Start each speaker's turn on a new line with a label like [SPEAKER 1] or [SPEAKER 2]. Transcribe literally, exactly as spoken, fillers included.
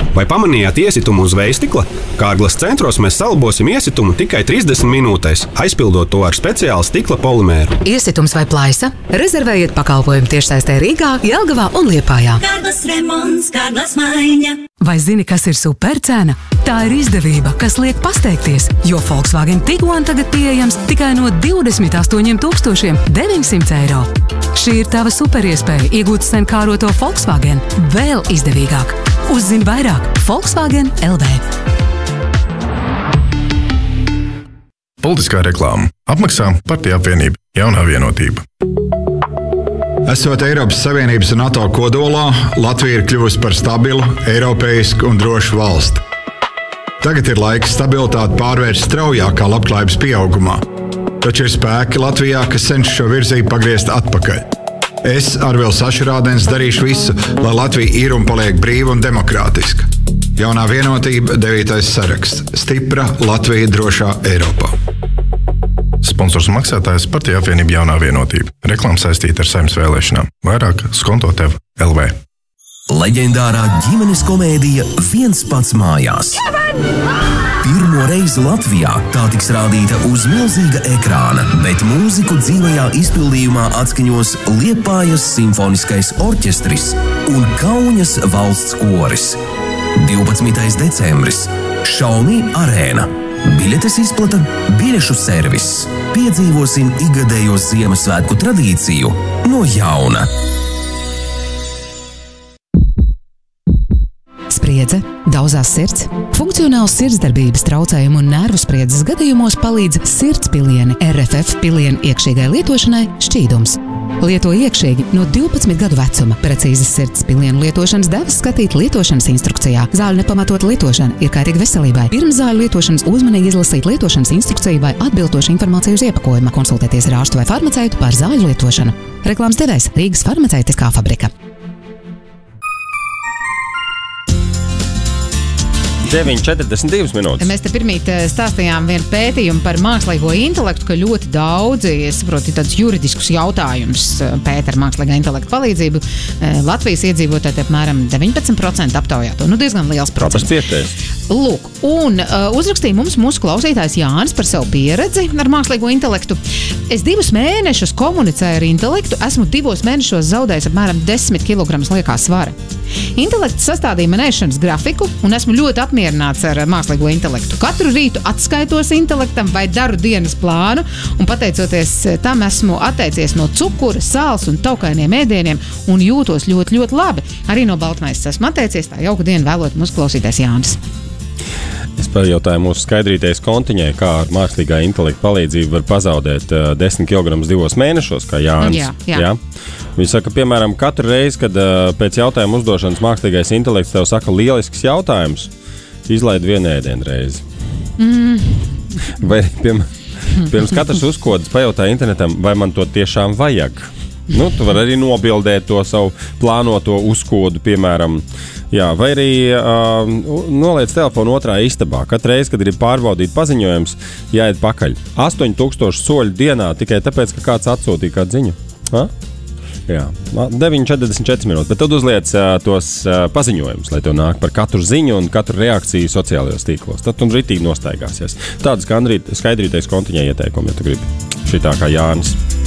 [SPEAKER 1] Vai pamanījāt iesitumu uz vejstikla? Kārglas centros mēs salabosim iesitumu tikai trīsdesmit minūtēs, aizpildot to ar speciālu stikla polimēru.
[SPEAKER 2] Iesitums vai plaisa? Rezervējiet pakalpojumu tiešsaistē Rīgā, Jelgavā un Liepājā.
[SPEAKER 3] Kārglas remonts, Kārglas maiņa.
[SPEAKER 2] Vai zini, kas ir supercena? Tā ir izdevība, kas liek pasteikties, jo Volkswagen Tiguan tagad pieejams tikai no divdesmit astoņiem tūkstošiem deviņsimt eiro. Šī ir tava superiespēja iegūt sen kāroto Volkswagen vēl izdevīgāk. Uzzini vairāk Volkswagen L V.
[SPEAKER 4] Politiskā reklāma. Apmaksā Partija apvienība Jaunā vienotība.
[SPEAKER 5] Esot Eiropas Savienības un NATO kodolā, Latvija ir kļuvusi par stabilu, eiropeisku un drošu valsti. Tagad ir laiks stabilitāti pārvērst straujākā labklājības pieaugumā. Taču ir spēki Latvijā, kas cenšas šo virzību pagriezt atpakaļ. Es, Arvils Ašerādens, darīšu visu, lai Latvija ir un paliek brīva un demokrātiska. Jaunā vienotība, devītais saraksts. Stipra Latvija drošā Eiropā.
[SPEAKER 4] Sponsors un maksātājs Partija apvienība Jaunā vienotība. Reklāma saistīta ar Saeimas vēlēšanām. Vairāk skonto tev L V.
[SPEAKER 6] Leģendārā ģimenes komēdija Viens pats mājās. Pirmo reizi Latvijā tā tiks rādīta uz milzīga ekrāna, bet mūziku dzīvajā izpildījumā atskaņos Liepājas simfoniskais orķestris un Kauņas valsts koris. divpadsmitais decembris. Xiaomi arēna. Biļetes izplata biļešu servis. Piedzīvosim ikgadējo Ziemassvētku tradīciju no jauna.
[SPEAKER 2] Spriedze, daudzās sirds, funkcionāls sirdsdarbības traucējumu un nervu spriedzes gadījumos palīdz sirds pilieni R F F pilienu iekšīgai lietošanai šķīdums. Lieto iekšīgi no divpadsmit gadu vecuma. Precīzas sirds pilienu lietošanas devas skatīt lietošanas instrukcijā. Zāļu nepamatot lietošana ir kaitīga veselībai. Pirms zāļu lietošanas uzmanīgi izlasīt lietošanas instrukciju vai atbilstošu informāciju uz iepakojuma. Konsultēties ar ārstu vai farmaceitu par zāļu lietošanu. Reklāmas devējs Rīgas farmaceitiskā fabrika.
[SPEAKER 7] deviņi četrdesmit divas minūtes.
[SPEAKER 8] Mēs te pirmīt stāstījām vienu pētījumu par mākslīgo intelektu, ka ļoti daudzi, es saprotu, tādus juridiskus jautājumus pēta ar mākslīgā intelekta palīdzību. Latvijas iedzīvotāji apmēram deviņpadsmit procenti aptaujāto. Nu, diezgan liels procents.
[SPEAKER 7] Kāpēc cietēs?
[SPEAKER 8] Lūk, un uh, uzrakstīja mums mūsu klausītājs Jānis par savu pieredzi ar mākslīgo intelektu. Es divus mēnešus komunicēju ar intelektu, esmu divos mēnešos zaudējis apmēram desmit kilogramus liekā svara. Intelekts sastādīja man ēšanas grafiku, un esmu ļoti apmierināts ar mākslīgo intelektu. Katru rītu atskaitos intelektam vai daru dienas plānu, un pateicoties tam esmu atteicies no cukura, sāls un taukainiem ēdieniem un jūtos ļoti, ļoti labi. Arī no baltmaizes esmu atteicies. Tā jauku dienu vēlot mūsu klausītājs Jānis.
[SPEAKER 7] Es pajautāju mūsu skaidrītais kontiņai, kā ar mākslīgā intelekta palīdzību var pazaudēt uh, desmit kilogramus divos mēnešos, kā Jānis.
[SPEAKER 8] Jā, jā.
[SPEAKER 7] Jā. Viņi saka, piemēram, katru reizi, kad uh, pēc jautājuma uzdošanas mākslīgais intelekts tev saka lielisks jautājums, izlaid vienu ēdienu reizi. Mm. Vai, piemēram, pirms katras uzkodas pajautāja internetam, vai man to tiešām vajag. Nu, tu vari arī nobildēt to savu plānoto uzkodu, piemēram. Jā, vai arī uh, noliec telefonu otrā istabā. Katru reizi, kad ir pārbaudīt paziņojums, jāiet pakaļ. astoņi tūkstoši soļu dienā tikai tāpēc, ka kāds atsūtīja kādu ziņu. Ha? Jā, deviņi četrdesmit četras minūtes, bet tad uzliec uh, tos uh, paziņojumus, lai tev nāk par katru ziņu un katru reakciju sociālajos tīklos. Tad tu ritīgi nostaigāsies. Tādas kā skaidrītais kontiņai ieteikumi, ja tu gribi. Šitā kā Jānis.